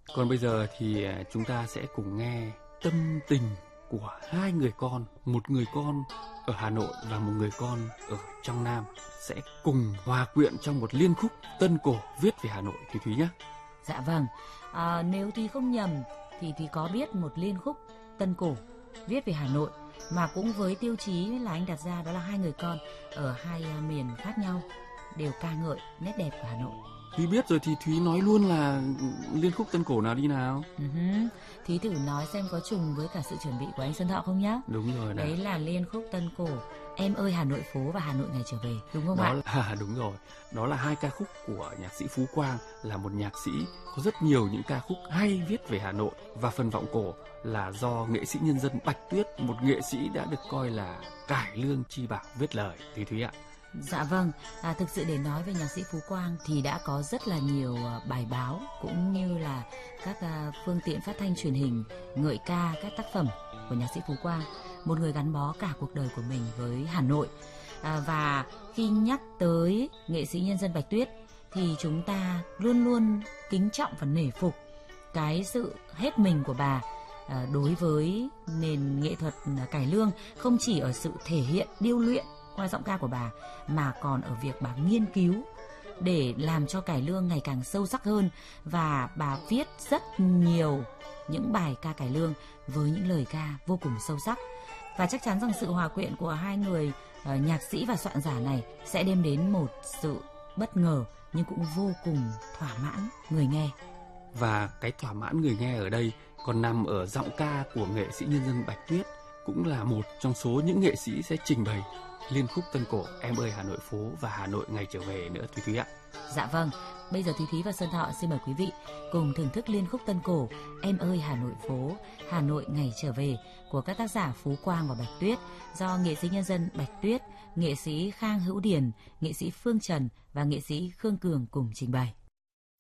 Còn bây giờ thì chúng ta sẽ cùng nghe tâm tình của hai người con, một người con ở Hà Nội và một người con ở trong Nam sẽ cùng hòa quyện trong một liên khúc tân cổ viết về Hà Nội thì Thúy nhé. Dạ vâng, nếu Thúy không nhầm thì Thúy có biết một liên khúc tân cổ viết về Hà Nội mà cũng với tiêu chí là anh đặt ra, đó là hai người con ở hai miền khác nhau đều ca ngợi nét đẹp của Hà Nội. Thúy biết rồi thì Thúy nói luôn là liên khúc tân cổ nào đi nào. Thúy thử nói xem có trùng với cả sự chuẩn bị của anh Xuân Thọ không nhá. Đúng rồi nào. Đấy là liên khúc tân cổ Em ơi Hà Nội phố và Hà Nội ngày trở về, đúng không ạ? Đúng rồi. Đó là hai ca khúc của nhạc sĩ Phú Quang, là một nhạc sĩ có rất nhiều những ca khúc hay viết về Hà Nội. Và phần vọng cổ là do nghệ sĩ nhân dân Bạch Tuyết, một nghệ sĩ đã được coi là cải lương chi bảo viết lời. Thúy ạ. Dạ vâng, thực sự để nói về nhạc sĩ Phú Quang thì đã có rất là nhiều bài báo cũng như là các phương tiện phát thanh truyền hình ngợi ca các tác phẩm của nhạc sĩ Phú Quang, một người gắn bó cả cuộc đời của mình với Hà Nội. Và khi nhắc tới nghệ sĩ nhân dân Bạch Tuyết thì chúng ta luôn luôn kính trọng và nể phục cái sự hết mình của bà đối với nền nghệ thuật cải lương, không chỉ ở sự thể hiện điêu luyện qua giọng ca của bà mà còn ở việc bà nghiên cứu để làm cho cải lương ngày càng sâu sắc hơn, và bà viết rất nhiều những bài ca cải lương với những lời ca vô cùng sâu sắc. Và chắc chắn rằng sự hòa quyện của hai người nhạc sĩ và soạn giả này sẽ đem đến một sự bất ngờ nhưng cũng vô cùng thỏa mãn người nghe. Và cái thỏa mãn người nghe ở đây còn nằm ở giọng ca của nghệ sĩ nhân dân Bạch Tuyết, cũng là một trong số những nghệ sĩ sẽ trình bày liên khúc tân cổ Em ơi Hà Nội phố và Hà Nội ngày trở về nữa Thúy ạ. Dạ vâng, bây giờ Thúy và Xuân Thọ xin mời quý vị cùng thưởng thức liên khúc tân cổ Em ơi Hà Nội phố, Hà Nội ngày trở về của các tác giả Phú Quang và Bạch Tuyết, do nghệ sĩ nhân dân Bạch Tuyết, nghệ sĩ Khang Hữu Điền, nghệ sĩ Phương Trần và nghệ sĩ Khương Cường cùng trình bày.